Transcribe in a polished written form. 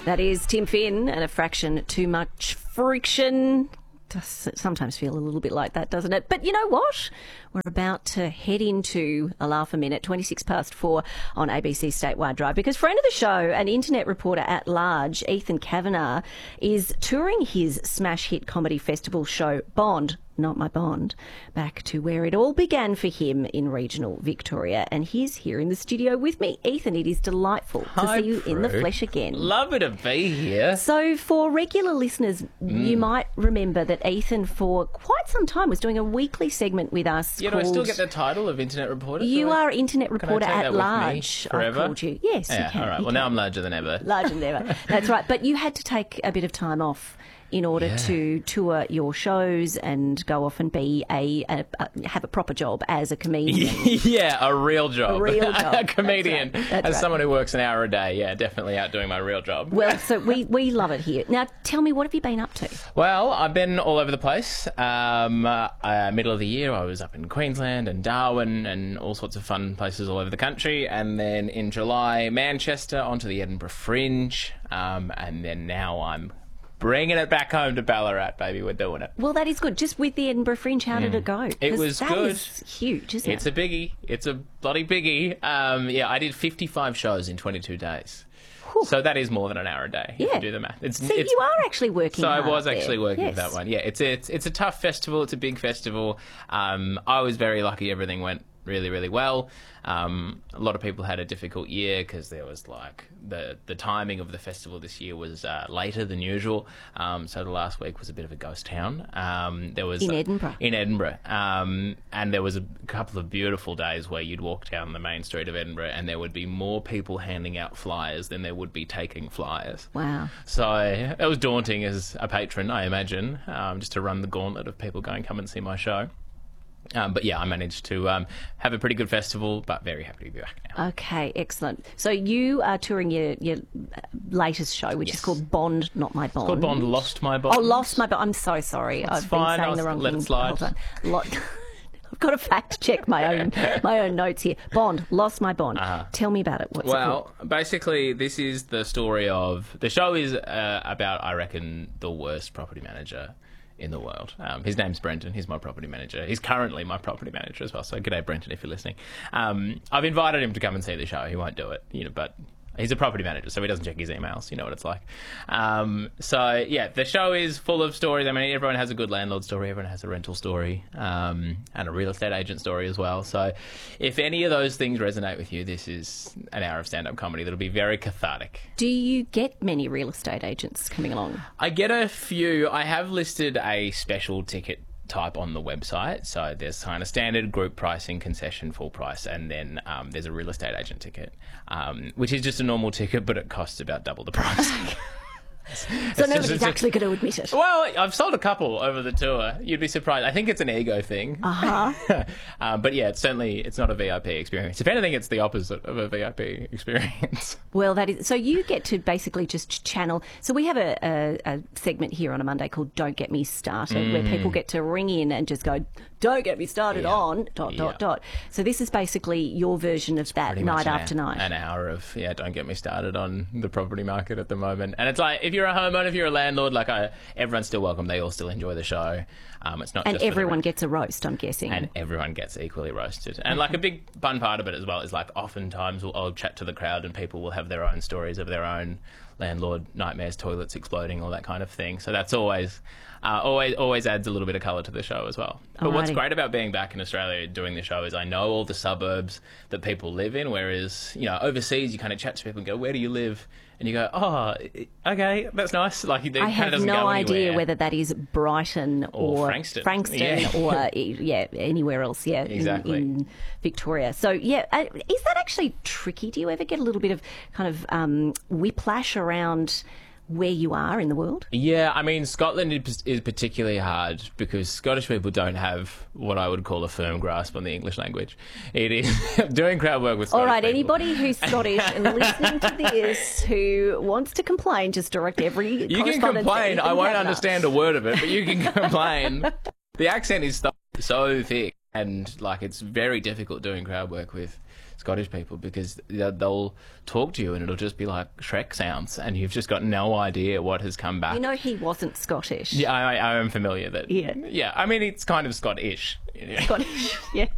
That is Tim Finn and A Fraction Too Much Friction. Does sometimes feel a little bit like that, doesn't it? But you know what? We're about to head into a laugh a minute, 4:26 on ABC Statewide Drive, because friend of the show, an internet reporter at large, Ethan Kavanagh, is touring his smash hit comedy festival show Bond, Not My Bond, back to where it all began for him in regional Victoria. And he's here in the studio with me. Ethan, it is delightful to see you in the flesh again. Lovely to be here. So for regular listeners, you might remember that Ethan for quite some time was doing a weekly segment with us. Yeah, do I still get the title of internet reporter? You are internet reporter at large. Forever? I called you. Yes, yeah, you can. all right. Well, now I'm larger than ever. Larger than ever. That's right. But you had to take a bit of time off in order to tour your shows and go off and be have a proper job as a comedian. Yeah, a real job. A real job. A comedian. That's as right. Someone who works an hour a day, yeah, definitely out doing my real job. Well, so we love it here. Now, tell me, what have you been up to? Well, I've been all over the place. Middle of the year, I was up in Queensland and Darwin and all sorts of fun places all over the country. And then in July, Manchester, onto the Edinburgh Fringe. And then now I'm bringing it back home to Ballarat, baby. We're doing it. Well, that is good. Just with the Edinburgh Fringe, how did it go? It was that good. Is huge, isn't it? It's a biggie. It's a bloody biggie. Yeah, I did 55 shows in 22 days. Whew. So that is more than an hour a day, if Yeah. you do the math. So you are actually working So I hard was there. actually working Yes. with that one. Yeah, it's a tough festival. It's a big festival. I was very lucky. Everything went really, really well. A lot of people had a difficult year because there was like the timing of the festival this year was later than usual. So the last week was a bit of a ghost town. There was In Edinburgh. In Edinburgh. And there was a couple of beautiful days where you'd walk down the main street of Edinburgh and there would be more people handing out flyers than there would be taking flyers. Wow. So it was daunting as a patron, I imagine, just to run the gauntlet of people going, come and see my show. But yeah, I managed to have a pretty good festival, but very happy to be back now. Okay, excellent. So you are touring your latest show, which is called Bond, Not My Bond. It's called Bond, Lost My Bond. Oh, Lost My Bond. I'm so sorry. I've fine. been saying the wrong Let thing. it slide. Hold on. I've got to fact check my own notes here. Bond, Lost My Bond. Tell me about it. What's it called? Well, basically, this is the story of... The show is about, I reckon, the worst property manager in the world. His name's Brendan. He's my property manager. He's currently my property manager as well. So g'day, Brendan, if you're listening. I've invited him to come and see the show. He won't do it, but he's a property manager, so he doesn't check his emails. You know what it's like. So yeah, the show is full of stories. I mean, everyone has a good landlord story. Everyone has a rental story, and a real estate agent story as well. So if any of those things resonate with you, this is an hour of stand-up comedy that'll be very cathartic. Do you get many real estate agents coming along? I get a few. I have listed a special ticket type on the website. So there's kind of standard, group pricing, concession, full price, and then there's a real estate agent ticket, which is just a normal ticket, but it costs about double the price. So nobody's actually going to admit it. Well, I've sold a couple over the tour. You'd be surprised. I think it's an ego thing. But yeah, it's not a VIP experience. If anything, it's the opposite of a VIP experience. Well, that is. So you get to basically just channel. So we have a segment here on a Monday called Don't Get Me Started, where people get to ring in and just go, don't get me started on ... So this is basically your version of that night after night. An hour of, don't get me started on the property market at the moment. And it's like, if you're a homeowner, if you're a landlord, like everyone's still welcome. They all still enjoy the show. It's not and just everyone gets a roast, I'm guessing. And everyone gets equally roasted. And like a big fun part of it as well is like oftentimes I'll chat to the crowd and people will have their own stories of their own landlord nightmares, toilets exploding, all that kind of thing. So that's always adds a little bit of colour to the show as well. But what's great about being back in Australia doing the show is I know all the suburbs that people live in, whereas, overseas you kind of chat to people and go, where do you live? And you go, oh, okay, that's nice. Like, I have no idea whether that is Brighton or Frankston or anywhere else, exactly. in Victoria. So, is that actually tricky? Do you ever get a little bit of kind of whiplash around where you are in the world? Yeah, I mean, Scotland is particularly hard because Scottish people don't have what I would call a firm grasp on the English language. It is doing crowd work with Scottish All right, people. anybody who's Scottish and listening to this who wants to complain, just direct every You can complain. I won't understand a word of it, but you can complain. The accent is so thick and, like, it's very difficult doing crowd work with Scottish people because they'll talk to you and it'll just be like Shrek sounds, and you've just got no idea what has come back. You know, he wasn't Scottish. Yeah, I am familiar that. Yeah. Yeah, I mean, it's kind of Scottish. Scottish, yeah.